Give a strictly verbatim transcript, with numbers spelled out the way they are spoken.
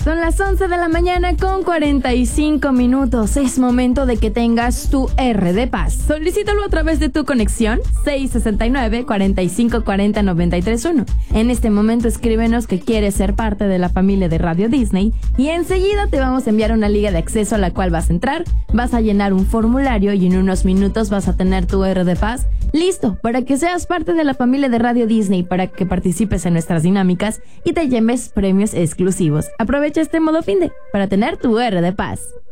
Son las once de la mañana con cuarenta y cinco minutos. Es momento de que tengas tu R de Paz. Solicítalo a través de tu conexión seis sesenta y nueve, cuarenta y cinco cuarenta, noventa y tres uno. En este momento escríbenos que quieres ser parte de la familia de Radio Disney y enseguida te vamos a enviar una liga de acceso a la cual vas a entrar, vas a llenar un formulario y en unos minutos vas a tener tu R de Paz listo para que seas parte de la familia de Radio Disney, para que participes en nuestras dinámicas y te lleves premios exclusivos. Aprovecha este modo finde para tener tu R de Paz.